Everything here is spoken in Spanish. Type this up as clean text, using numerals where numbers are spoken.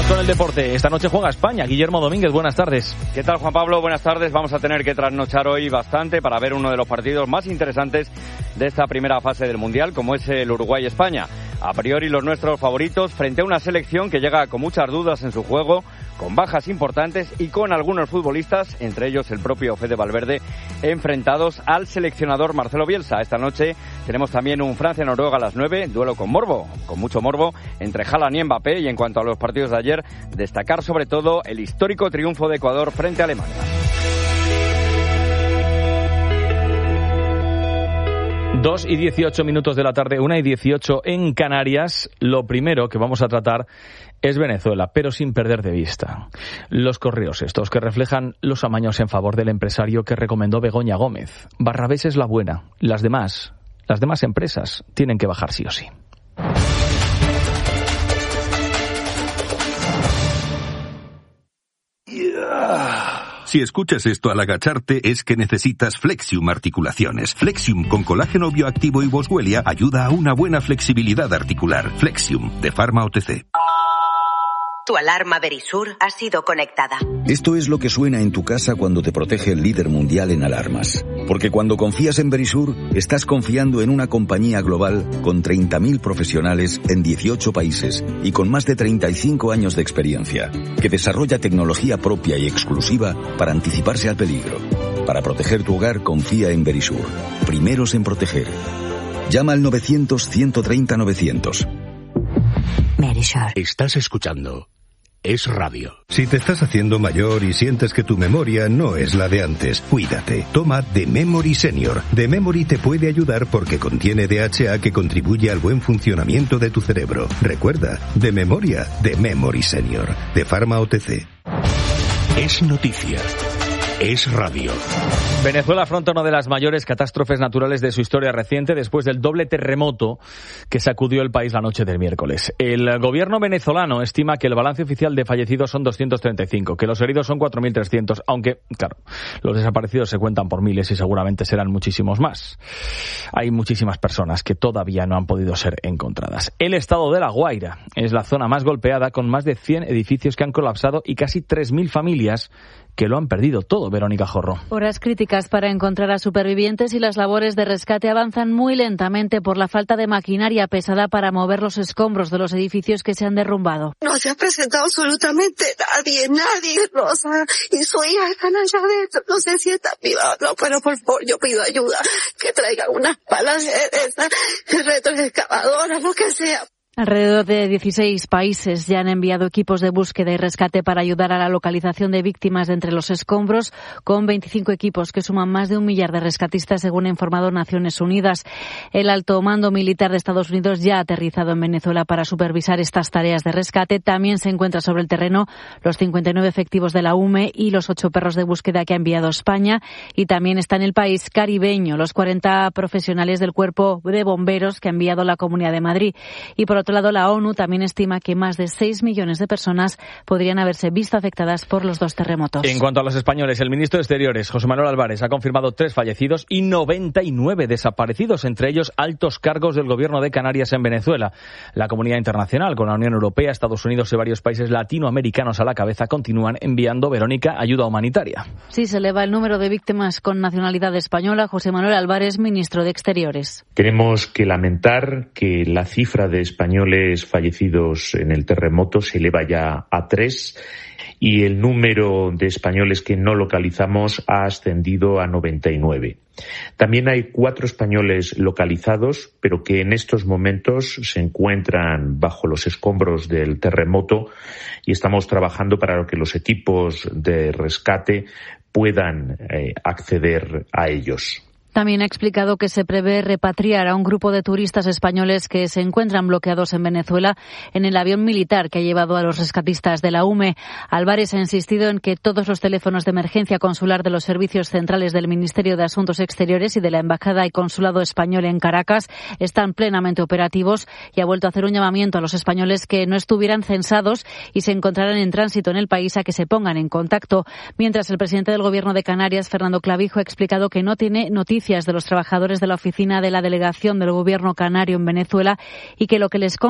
con el deporte. Esta noche juega España. Guillermo Domínguez, buenas tardes. ¿Qué tal, Juan Pablo? Buenas tardes. Vamos a tener que trasnochar hoy bastante para ver uno de los partidos más interesantes de esta primera fase del Mundial, como es el Uruguay-España. A priori los nuestros favoritos frente a una selección que llega con muchas dudas en su juego, con bajas importantes y con algunos futbolistas, entre ellos el propio Fede Valverde, enfrentados al seleccionador Marcelo Bielsa. Esta noche tenemos también un Francia-Noruega a las 9, duelo con morbo, con mucho morbo, entre Haaland y Mbappé. Y en cuanto a los partidos de ayer, destacar sobre todo el histórico triunfo de Ecuador frente a Alemania. 2:18 de la tarde, 1:18 en Canarias. Lo primero que vamos a tratar es Venezuela, pero sin perder de vista los correos estos que reflejan los amaños en favor del empresario que recomendó Begoña Gómez. Barrabés es la buena, las demás empresas tienen que bajar sí o sí. Si escuchas esto al agacharte es que necesitas Flexium Articulaciones. Flexium con colágeno bioactivo y boswellia ayuda a una buena flexibilidad articular. Flexium, de Pharma OTC. Tu alarma Verisur ha sido conectada. Esto es lo que suena en tu casa cuando te protege el líder mundial en alarmas. Porque cuando confías en Verisur, estás confiando en una compañía global con 30.000 profesionales en 18 países y con más de 35 años de experiencia, que desarrolla tecnología propia y exclusiva para anticiparse al peligro. Para proteger tu hogar, confía en Verisur. Primeros en proteger. Llama al 900-130-900. Verisur. Estás escuchando Es Radio. Si te estás haciendo mayor y sientes que tu memoria no es la de antes, cuídate. Toma The Memory Senior. The Memory te puede ayudar porque contiene DHA que contribuye al buen funcionamiento de tu cerebro. Recuerda, de memoria, The Memory Senior. De Pharma OTC. Es noticia. Es Radio. Venezuela afronta una de las mayores catástrofes naturales de su historia reciente después del doble terremoto que sacudió el país la noche del miércoles. El gobierno venezolano estima que el balance oficial de fallecidos son 235, que los heridos son 4.300, aunque, claro, los desaparecidos se cuentan por miles y seguramente serán muchísimos más. Hay muchísimas personas que todavía no han podido ser encontradas. El estado de La Guaira es la zona más golpeada, con más de 100 edificios que han colapsado y casi 3.000 familias que lo han perdido todo. Verónica Jorro. Horas críticas para encontrar a supervivientes y las labores de rescate avanzan muy lentamente por la falta de maquinaria pesada para mover los escombros de los edificios que se han derrumbado. No se ha presentado absolutamente nadie, Rosa, y su hija están allá adentro, no sé si está viva o no, pero por favor yo pido ayuda, que traigan unas palas, retroexcavadoras, lo que sea. Alrededor de 16 países ya han enviado equipos de búsqueda y rescate para ayudar a la localización de víctimas de entre los escombros, con 25 equipos que suman más de 1 millar de rescatistas, según ha informado Naciones Unidas. El alto mando militar de Estados Unidos ya ha aterrizado en Venezuela para supervisar estas tareas de rescate. También se encuentran sobre el terreno los 59 efectivos de la UME y los 8 perros de búsqueda que ha enviado España. Y también está en el país caribeño los 40 profesionales del Cuerpo de Bomberos que ha enviado la Comunidad de Madrid. Y por otro lado, la ONU también estima que más de 6 millones de personas podrían haberse visto afectadas por los 2 terremotos. En cuanto a los españoles, el ministro de Exteriores, José Manuel Álvarez, ha confirmado 3 fallecidos y 99 desaparecidos, entre ellos altos cargos del gobierno de Canarias en Venezuela. La comunidad internacional, con la Unión Europea, Estados Unidos y varios países latinoamericanos a la cabeza, continúan enviando, Verónica, ayuda humanitaria. Sí, se eleva el número de víctimas con nacionalidad española. José Manuel Álvarez, ministro de Exteriores. Tenemos que lamentar que la cifra de españoles fallecidos en el terremoto se eleva ya a 3 y el número de españoles que no localizamos ha ascendido a 99. También hay 4 españoles localizados, pero que en estos momentos se encuentran bajo los escombros del terremoto y estamos trabajando para que los equipos de rescate puedan acceder a ellos. También ha explicado que se prevé repatriar a un grupo de turistas españoles que se encuentran bloqueados en Venezuela en el avión militar que ha llevado a los rescatistas de la UME. Álvarez ha insistido en que todos los teléfonos de emergencia consular de los servicios centrales del Ministerio de Asuntos Exteriores y de la Embajada y Consulado Español en Caracas están plenamente operativos y ha vuelto a hacer un llamamiento a los españoles que no estuvieran censados y se encontraran en tránsito en el país a que se pongan en contacto. Mientras, el presidente del Gobierno de Canarias, Fernando Clavijo, ha explicado que no tiene noticias de los trabajadores de la oficina de la delegación del Gobierno canario en Venezuela y que lo que les